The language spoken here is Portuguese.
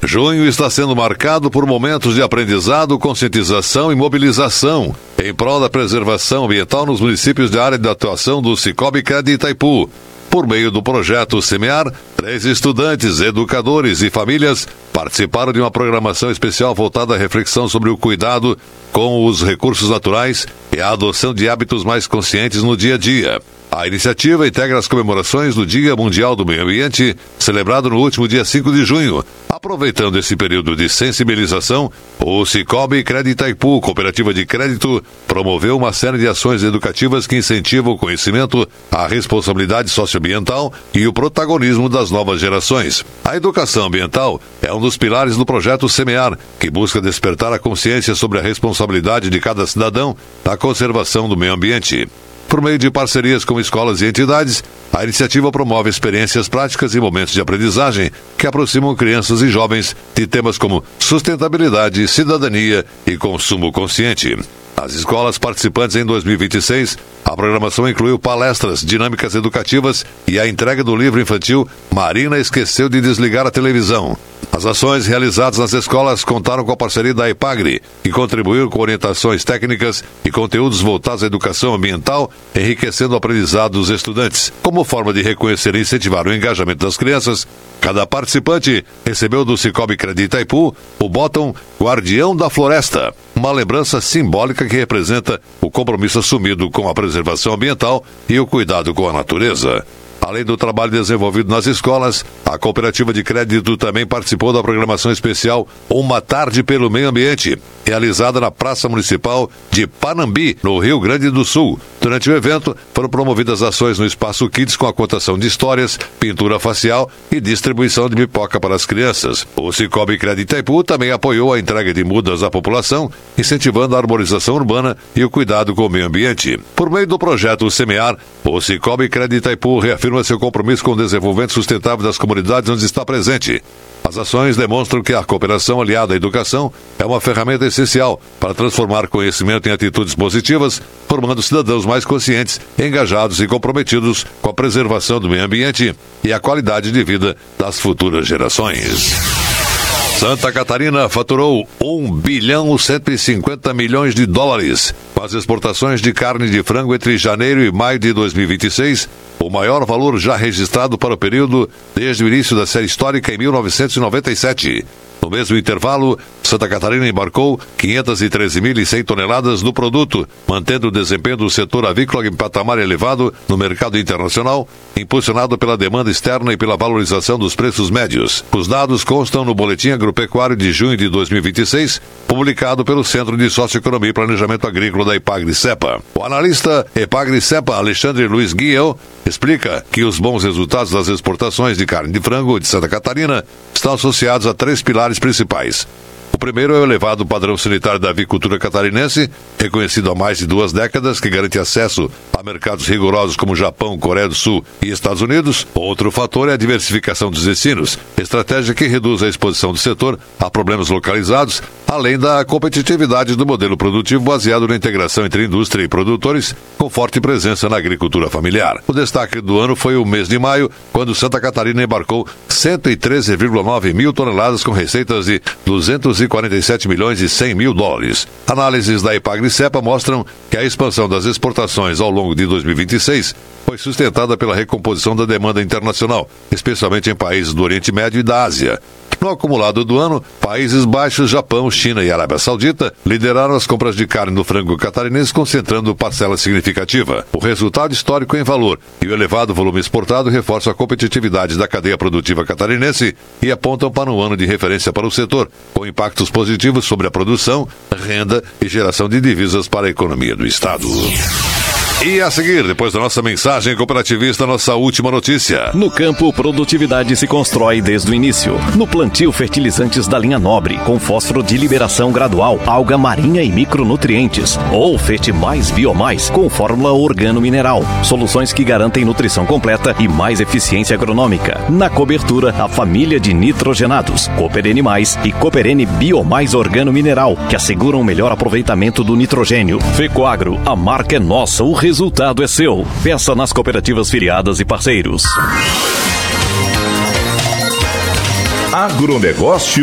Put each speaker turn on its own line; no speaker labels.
Junho está sendo marcado por momentos de aprendizado, conscientização e mobilização em prol da preservação ambiental nos municípios de área de atuação do Sicoob Cred Itaipu. Por meio do projeto Semear, 3 estudantes, educadores e famílias participaram de uma programação especial voltada à reflexão sobre o cuidado com os recursos naturais e a adoção de hábitos mais conscientes no dia a dia. A iniciativa integra as comemorações do Dia Mundial do Meio Ambiente, celebrado no último dia 5 de junho. Aproveitando esse período de sensibilização, o Sicoob Cred Itaipu, cooperativa de crédito, promoveu uma série de ações educativas que incentivam o conhecimento, a responsabilidade socioambiental e o protagonismo das novas gerações. A educação ambiental é um dos pilares do projeto Semear, que busca despertar a consciência sobre a responsabilidade de cada cidadão na conservação do meio ambiente. Por meio de parcerias com escolas e entidades, a iniciativa promove experiências práticas e momentos de aprendizagem que aproximam crianças e jovens de temas como sustentabilidade, cidadania e consumo consciente. Nas escolas participantes em 2026, a programação incluiu palestras, dinâmicas educativas e a entrega do livro infantil Marina Esqueceu de Desligar a Televisão. As ações realizadas nas escolas contaram com a parceria da EPAGRE, que contribuiu com orientações técnicas e conteúdos voltados à educação ambiental, enriquecendo o aprendizado dos estudantes. Como forma de reconhecer e incentivar o engajamento das crianças, cada participante recebeu do Sicoob Cred Itaipu o botão Guardião da Floresta, uma lembrança simbólica que representa o compromisso assumido com a preservação ambiental e o cuidado com a natureza. Além do trabalho desenvolvido nas escolas, a cooperativa de crédito também participou da programação especial Uma Tarde pelo Meio Ambiente, realizada na Praça Municipal de Panambi, no Rio Grande do Sul. Durante o evento, foram promovidas ações no Espaço Kids com a contação de histórias, pintura facial e distribuição de pipoca para as crianças. O Sicoob Cred Itaipu também apoiou a entrega de mudas à população, incentivando a arborização urbana e o cuidado com o meio ambiente. Por meio do projeto Semear, o Sicoob Cred Itaipu reafirma seu compromisso com o desenvolvimento sustentável das comunidades onde está presente. As ações demonstram que a cooperação aliada à educação é uma ferramenta essencial para transformar conhecimento em atitudes positivas, formando cidadãos mais conscientes, engajados e comprometidos com a preservação do meio ambiente e a qualidade de vida das futuras gerações. Santa Catarina faturou $1 bilhão 150 milhões com as exportações de carne de frango entre janeiro e maio de 2026, o maior valor já registrado para o período desde o início da série histórica em 1997. No mesmo intervalo, Santa Catarina embarcou 513.100 toneladas do produto, mantendo o desempenho do setor avícola em patamar elevado no mercado internacional, impulsionado pela demanda externa e pela valorização dos preços médios. Os dados constam no Boletim Agropecuário de junho de 2026, publicado pelo Centro de Socioeconomia e Planejamento Agrícola da EPAGRE-CEPA. O analista EPAGRE-CEPA, Alexandre Luiz Guiel, explica que os bons resultados das exportações de carne de frango de Santa Catarina estão associados a 3 pilares principais. O primeiro é o elevado padrão sanitário da avicultura catarinense, reconhecido há mais de 2 décadas, que garante acesso a mercados rigorosos como Japão, Coreia do Sul e Estados Unidos. Outro fator é a diversificação dos destinos, estratégia que reduz a exposição do setor a problemas localizados, além da competitividade do modelo produtivo baseado na integração entre indústria e produtores, com forte presença na agricultura familiar. O destaque do ano foi o mês de maio, quando Santa Catarina embarcou 113,9 mil toneladas com receitas de $247 milhões e 100 mil dólares. Análises da EPAGRE-CEPA mostram que a expansão das exportações ao longo de 2026 foi sustentada pela recomposição da demanda internacional, especialmente em países do Oriente Médio e da Ásia. No acumulado do ano, Países Baixos, Japão, China e Arábia Saudita lideraram as compras de carne no frango catarinense, concentrando parcela significativa. O resultado histórico em valor e o elevado volume exportado reforçam a competitividade da cadeia produtiva catarinense e apontam para um ano de referência para o setor, com impactos positivos sobre a produção, renda e geração de divisas para a economia do Estado. E a seguir, depois da nossa mensagem cooperativista, nossa última notícia.
No campo, produtividade se constrói desde o início. No plantio, fertilizantes da linha nobre, com fósforo de liberação gradual, alga marinha e micronutrientes. Ou Fete Mais Biomais, com fórmula organo-mineral. Soluções que garantem nutrição completa e mais eficiência agronômica. Na cobertura, a família de nitrogenados, Cooperene Mais e Cooperene Biomais Organo-Mineral, que asseguram o melhor aproveitamento do nitrogênio. Fecoagro, a marca é nossa, o resultado é seu. Peça nas cooperativas filiadas e parceiros.
Agronegócio